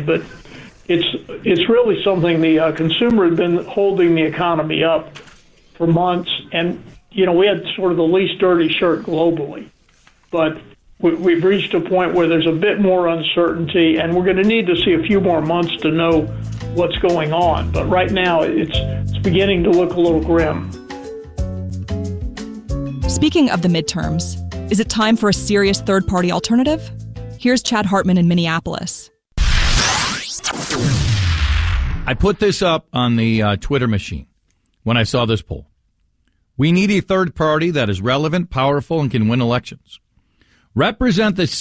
but it's really something the consumer had been holding the economy up for months, and we had sort of the least dirty shirt globally, but we've reached a point where there's a bit more uncertainty, and we're going to need to see a few more months to know what's going on. But right now, it's beginning to look a little grim. Speaking of the midterms, is it time for a serious third-party alternative? Here's Chad Hartman in Minneapolis. I put this up on the Twitter machine when I saw this poll. We need a third party that is relevant, powerful, and can win elections. Represent the